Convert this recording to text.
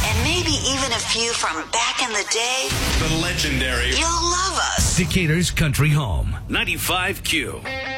and maybe even a few from back in the day, The legendary you'll love us. Decatur's Country Home, 95Q.